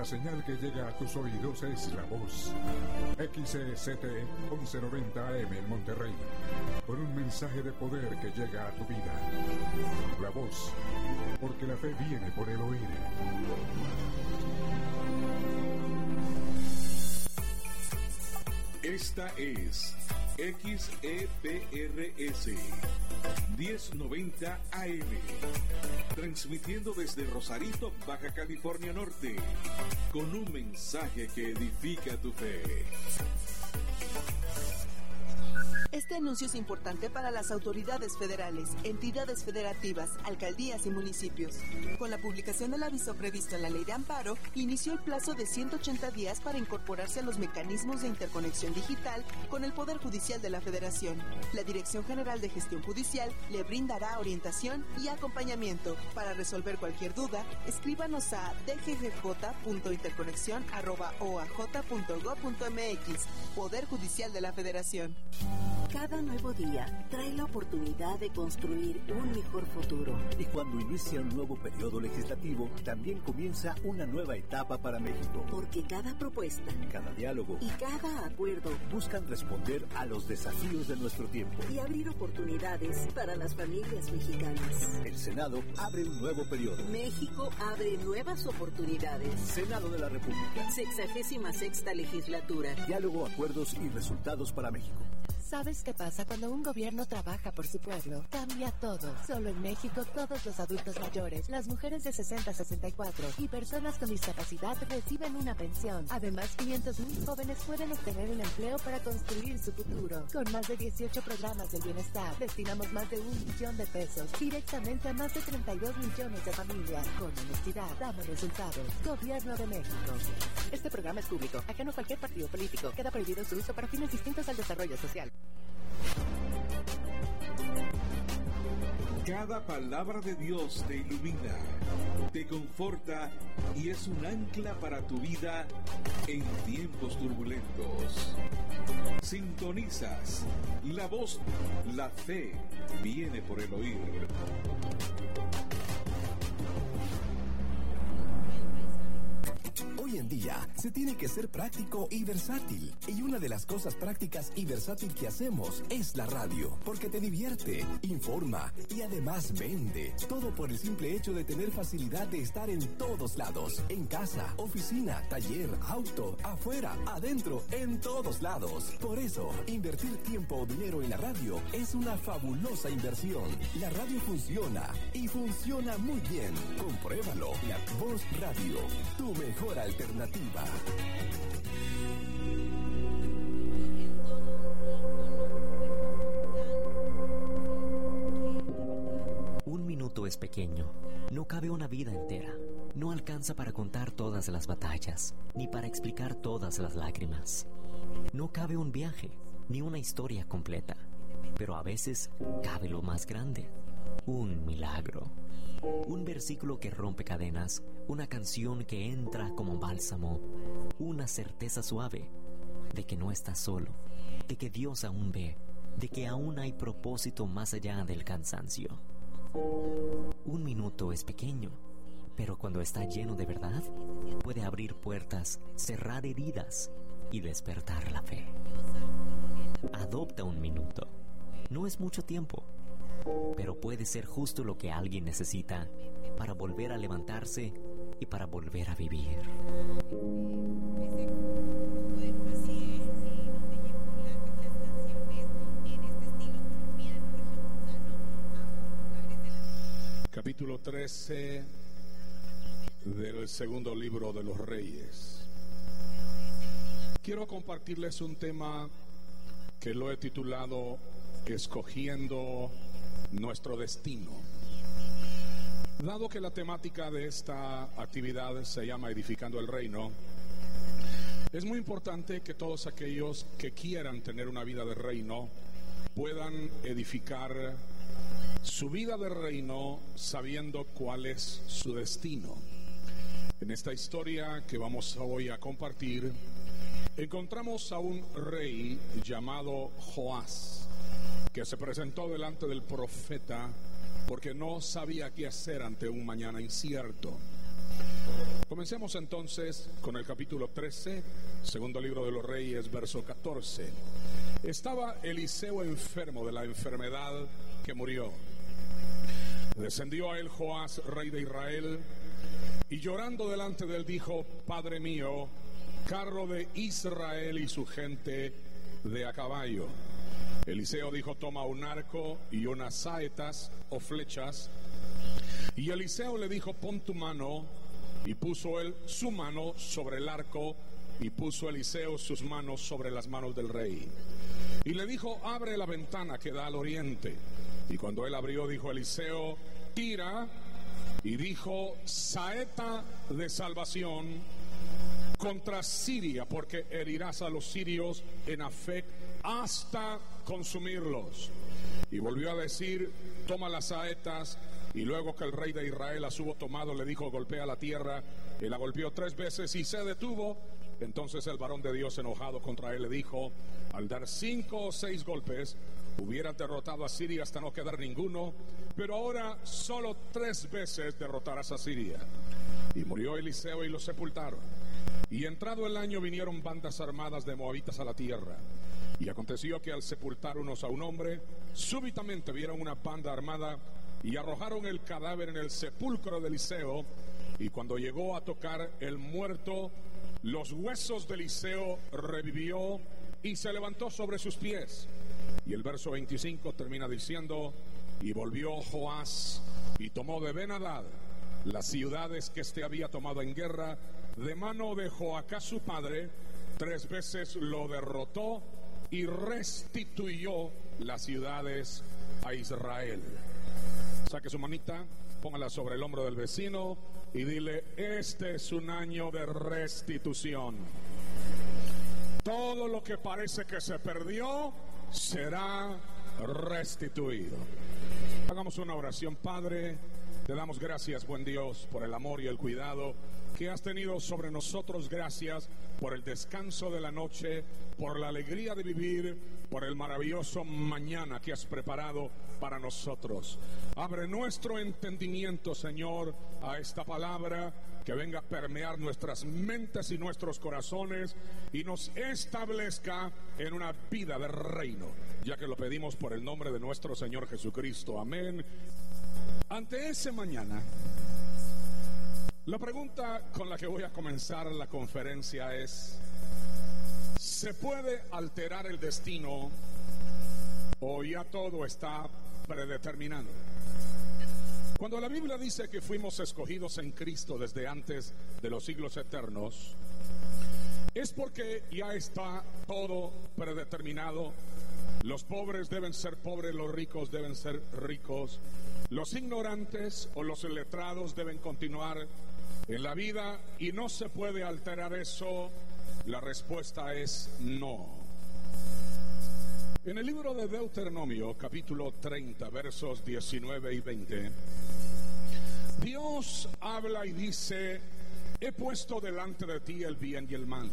La señal que llega a tus oídos es La Voz. XCT 1190 AM en Monterrey. Con un mensaje de poder que llega a tu vida. La Voz, porque la fe viene por el oír. Esta es XEPRS 1090 AM, transmitiendo desde Rosarito, Baja California Norte, con un mensaje que edifica tu fe. Este anuncio es importante para las autoridades federales, entidades federativas, alcaldías y municipios. Con la publicación del aviso previsto en la Ley de Amparo, inició el plazo de 180 días para incorporarse a los mecanismos de interconexión digital con el Poder Judicial de la Federación. La Dirección General de Gestión Judicial le brindará orientación y acompañamiento. Para resolver cualquier duda, escríbanos a dggj.interconexión@oaj.gov.mx. Poder Judicial de la Federación. Cada nuevo día trae la oportunidad de construir un mejor futuro. Y cuando inicia un nuevo periodo legislativo, también comienza una nueva etapa para México. Porque cada propuesta, cada diálogo y cada acuerdo buscan responder a los desafíos de nuestro tiempo y abrir oportunidades para las familias mexicanas. El Senado abre un nuevo periodo. México abre nuevas oportunidades. Senado de la República. 66ª legislatura. Diálogo, acuerdos y resultados para México. ¿Sabes qué pasa cuando un gobierno trabaja por su pueblo? Cambia todo. Solo en México, todos los adultos mayores, las mujeres de 60 a 64 y personas con discapacidad reciben una pensión. Además, 500,000 jóvenes pueden obtener un empleo para construir su futuro. Con más de 18 programas del bienestar, destinamos más de 1 billón de pesos directamente a más de 32 millones de familias. Con honestidad, damos resultados. Gobierno de México. Este programa es público, ajeno a cualquier partido político. Queda prohibido su uso para fines distintos al desarrollo social. Cada palabra de Dios te ilumina, te conforta y es un ancla para tu vida en tiempos turbulentos. Sintonizas La Voz, la fe viene por el oír. Hoy en día se tiene que ser práctico y versátil. Y una de las cosas prácticas y versátil que hacemos es la radio. Porque te divierte, informa y además vende. Todo por el simple hecho de tener facilidad de estar en todos lados. En casa, oficina, taller, auto, afuera, adentro, en todos lados. Por eso, invertir tiempo o dinero en la radio es una fabulosa inversión. La radio funciona y funciona muy bien. Compruébalo. La Voz Radio, tu mejor alternativa. Un minuto es pequeño. No cabe una vida entera. No alcanza para contar todas las batallas, ni para explicar todas las lágrimas. No cabe un viaje, ni una historia completa. Pero a veces cabe lo más grande. Un milagro. Un versículo que rompe cadenas, una canción que entra como bálsamo, una certeza suave de que no estás solo, de que Dios aún ve, de que aún hay propósito más allá del cansancio. Un minuto es pequeño, pero cuando está lleno de verdad, puede abrir puertas, cerrar heridas y despertar la fe. Adopta un minuto. No es mucho tiempo, pero puede ser justo lo que alguien necesita para volver a levantarse y para volver a vivir. Capítulo 13 del segundo libro de los Reyes. Quiero compartirles un tema que lo he titulado Escogiendo nuestro destino. Dado que la temática de esta actividad se llama Edificando el Reino, es muy importante que todos aquellos que quieran tener una vida de reino puedan edificar su vida de reino sabiendo cuál es su destino. En esta historia que vamos hoy a compartir, encontramos a un rey llamado Joás, que se presentó delante del profeta porque no sabía qué hacer ante un mañana incierto. Comencemos entonces con el capítulo 13, segundo libro de los Reyes, verso 14. Estaba Eliseo enfermo de la enfermedad que murió. Descendió a él Joás, rey de Israel, y llorando delante de él dijo: Padre mío, carro de Israel y su gente de a caballo. Eliseo dijo: toma un arco y unas saetas o flechas. Y Eliseo le dijo: pon tu mano. Y puso él su mano sobre el arco, y puso Eliseo sus manos sobre las manos del rey. Y le dijo: abre la ventana que da al oriente. Y cuando él abrió, dijo Eliseo: tira. Y dijo: saeta de salvación contra Siria, porque herirás a los sirios en Afec hasta consumirlos. Y volvió a decir: toma las saetas. Y luego que el rey de Israel las hubo tomado, le dijo: golpea la tierra. Y la golpeó 3 veces y se detuvo. Entonces el varón de Dios, enojado contra él, le dijo: al dar 5 o 6 golpes hubieras derrotado a Siria hasta no quedar ninguno, pero ahora solo 3 veces derrotarás a Siria. Y murió Eliseo y lo sepultaron. Y entrado el año vinieron bandas armadas de moabitas a la tierra. Y aconteció que al sepultar unos a un hombre, súbitamente vieron una banda armada y arrojaron el cadáver en el sepulcro de Eliseo. Y cuando llegó a tocar el muerto, los huesos de Eliseo revivió y se levantó sobre sus pies. Y el verso 25 termina diciendo: y volvió Joás y tomó de Ben-Hadad las ciudades que éste había tomado en guerra de mano de Joacás su padre. 3 veces lo derrotó y restituyó las ciudades a Israel. Saque su manita, póngala sobre el hombro del vecino y dile: este es un año de restitución. Todo lo que parece que se perdió será restituido. Hagamos una oración. Padre, te damos gracias, buen Dios, por el amor y el cuidado que has tenido sobre nosotros. Gracias por el descanso de la noche, por la alegría de vivir, por el maravilloso mañana que has preparado para nosotros. Abre nuestro entendimiento, Señor, a esta palabra, que venga a permear nuestras mentes y nuestros corazones y nos establezca en una vida de reino, ya que lo pedimos por el nombre de nuestro Señor Jesucristo. Amén. Ante ese mañana, la pregunta con la que voy a comenzar la conferencia es: ¿se puede alterar el destino o ya todo está predeterminado? Cuando la Biblia dice que fuimos escogidos en Cristo desde antes de los siglos eternos, es porque ya está todo predeterminado. Los pobres deben ser pobres, los ricos deben ser ricos, los ignorantes o los iletrados deben continuar en la vida y no se puede alterar eso. La respuesta es no. En el libro de Deuteronomio, capítulo 30, versos 19 y 20, Dios habla y dice: he puesto delante de ti el bien y el mal,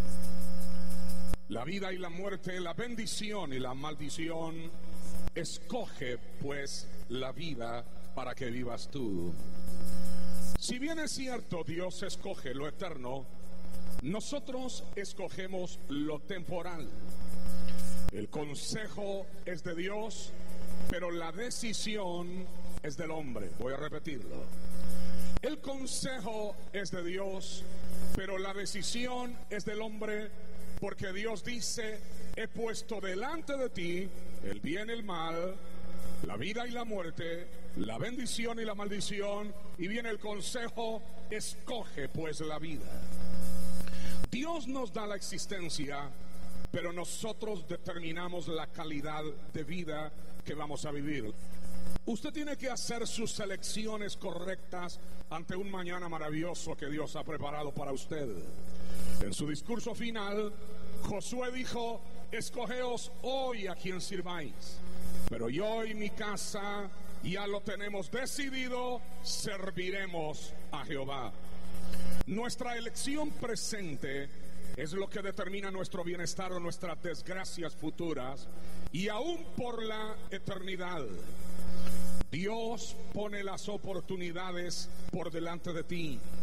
la vida y la muerte, la bendición y la maldición. Escoge pues la vida para que vivas tú. Si bien es cierto, Dios escoge lo eterno, nosotros escogemos lo temporal. El consejo es de Dios, pero la decisión es del hombre. Voy a repetirlo. El consejo es de Dios, pero la decisión es del hombre, porque Dios dice: he puesto delante de ti el bien y el mal, la vida y la muerte, la bendición y la maldición, y viene el consejo: escoge pues la vida. Dios nos da la existencia, pero nosotros determinamos la calidad de vida que vamos a vivir. Usted tiene que hacer sus selecciones correctas ante un mañana maravilloso que Dios ha preparado para usted. En su discurso final, Josué dijo: escogeos hoy a quien sirváis, pero yo y mi casa ya lo tenemos decidido, serviremos a Jehová. Nuestra elección presente es lo que determina nuestro bienestar o nuestras desgracias futuras, y aún por la eternidad. Dios pone las oportunidades por delante de ti.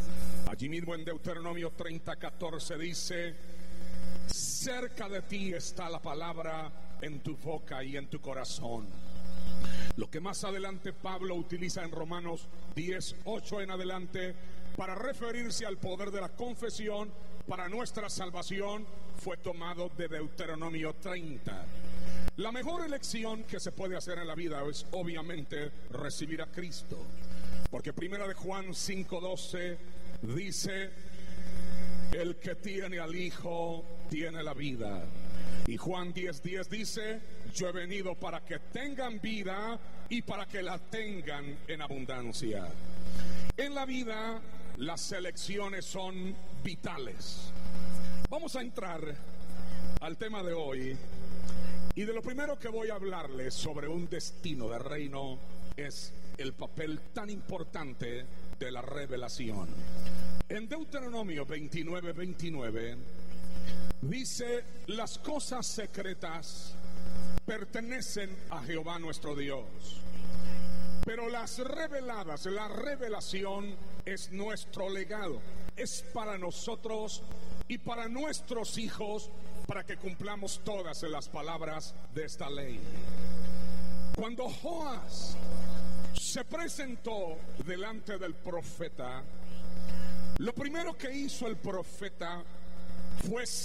Allí mismo en Deuteronomio 30:14 dice: cerca de ti está la palabra en tu boca y en tu corazón. Lo que más adelante Pablo utiliza en Romanos 10:8 en adelante para referirse al poder de la confesión para nuestra salvación fue tomado de Deuteronomio 30. La mejor elección que se puede hacer en la vida es obviamente recibir a Cristo, porque primera de Juan 5:12 dice: el que tiene al Hijo tiene la vida. Y Juan 10:10 dice: yo he venido para que tengan vida y para que la tengan en abundancia. En la vida las elecciones son vitales. Vamos a entrar al tema de hoy, y de lo primero que voy a hablarles sobre un destino de reino es el papel tan importante de la revelación. En Deuteronomio 29:29 dice: las cosas secretas pertenecen a Jehová nuestro Dios, pero las reveladas, la revelación es nuestro legado, es para nosotros y para nuestros hijos, para que cumplamos todas las palabras de esta ley. Cuando Joás se presentó delante del profeta, lo primero que hizo el profeta fue